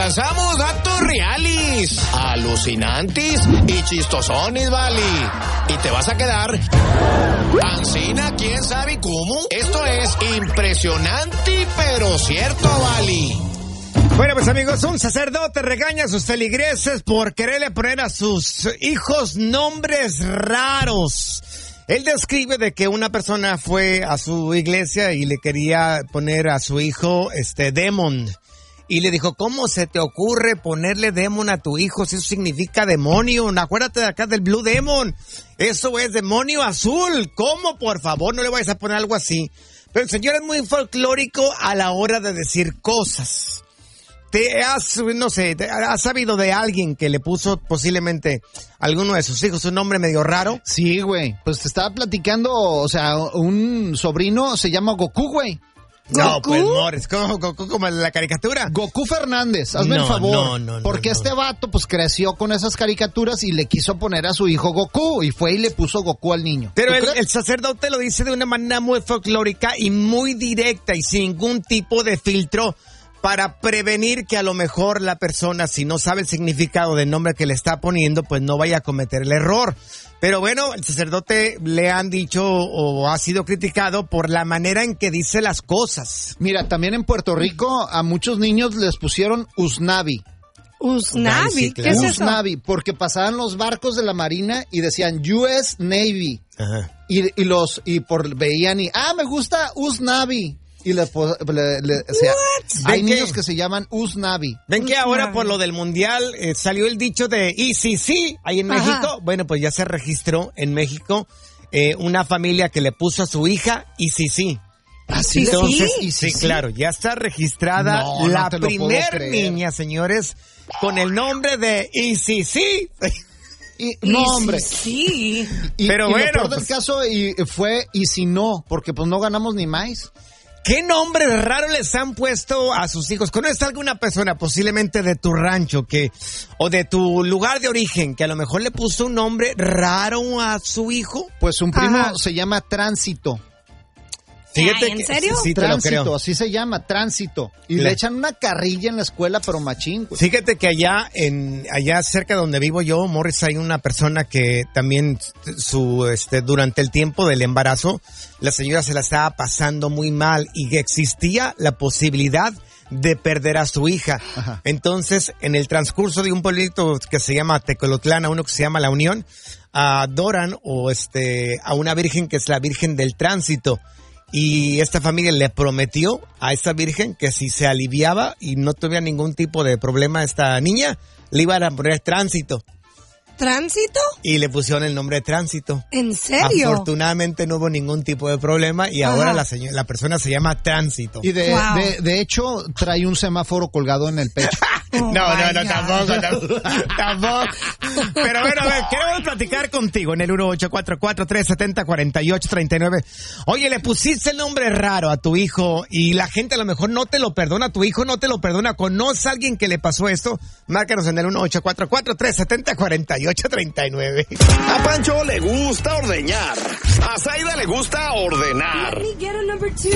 lanzamos datos reales, alucinantes y chistosones, vale. Y te vas a quedar ancina, quién sabe cómo. Esto es impresionante, pero cierto, vale. Bueno, pues amigos, un sacerdote regaña a sus feligreses por quererle poner a sus hijos nombres raros. Él describe de que una persona fue a su iglesia y le quería poner a su hijo Demon. Y le dijo, ¿cómo se te ocurre ponerle Demon a tu hijo si eso significa demonio? Acuérdate de acá del Blue Demon. Eso es demonio azul. ¿Cómo? Por favor, no le vayas a poner algo así. Pero el señor es muy folclórico a la hora de decir cosas. ¿Has sabido de alguien que le puso posiblemente a alguno de sus hijos un nombre medio raro? Sí, güey. Pues te estaba platicando, o sea, un sobrino se llama Goku, güey. No, pues Morris, como la caricatura. Goku Fernández, hazme el favor. Porque este vato pues creció con esas caricaturas y le quiso poner a su hijo Goku y fue y le puso Goku al niño. Pero el sacerdote lo dice de una manera muy folclórica y muy directa y sin ningún tipo de filtro, para prevenir que a lo mejor la persona, si no sabe el significado del nombre que le está poniendo, pues no vaya a cometer el error. Pero bueno, el sacerdote le han dicho o ha sido criticado por la manera en que dice las cosas. Mira, también en Puerto Rico a muchos niños les pusieron Usnavi. ¿Usnavi? Sí, claro. ¿Qué es eso? Usnavi, porque pasaban los barcos de la Marina y decían US Navy. Ajá. Veían me gusta Usnavi. Y hay niños que se llaman Usnavi. ¿Ven que ahora por lo del mundial salió el dicho de ICC ahí en México? Bueno, pues ya se registró en México una familia que le puso a su hija ICC. ¿Así? Entonces, sí, claro, ya está registrada la primer niña, señores, con el nombre de ICC. Hombre. Sí. Pero bueno, lo peor del caso fue y si no, porque pues no ganamos ni más. ¿Qué nombre raro les han puesto a sus hijos? ¿Conoces a alguna persona posiblemente de tu rancho o de tu lugar de origen que a lo mejor le puso un nombre raro a su hijo? Pues un primo se llama Tránsito. Fíjate ¿En serio? Sí, Tránsito, así se llama, Tránsito. Y le echan una carrilla en la escuela, pero machín. Pues. Fíjate que allá cerca de donde vivo yo, Morris, hay una persona que también durante el tiempo del embarazo, la señora se la estaba pasando muy mal y que existía la posibilidad de perder a su hija. Ajá. Entonces, en el transcurso de un pueblito que se llama Tecolotlán, uno que se llama La Unión, adoran a una virgen que es la Virgen del Tránsito. Y esta familia le prometió a esta virgen que si se aliviaba y no tuviera ningún tipo de problema a esta niña, le iban a poner Tránsito. ¿Tránsito? Y le pusieron el nombre de Tránsito. ¿En serio? Afortunadamente no hubo ningún tipo de problema y ahora la persona se llama Tránsito. Y de hecho trae un semáforo colgado en el pecho. No, tampoco. Pero bueno, a ver, queremos platicar contigo en el 1844-370-4839. Oye, le pusiste el nombre raro a tu hijo y la gente a lo mejor no te lo perdona, tu hijo no te lo perdona. ¿Conoces a alguien que le pasó esto? Márcanos en el 1844-370-4839. A Pancho le gusta ordeñar. A Zaida le gusta ordenar.